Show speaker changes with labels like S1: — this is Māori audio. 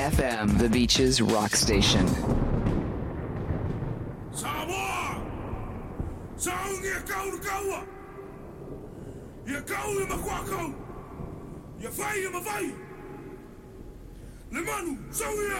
S1: FM, the beach's rock station.
S2: Samoa! Saung ia kau na kaua! Ia kau ia makwakau! Ia whai ia mawhai! Le manu, sau ia!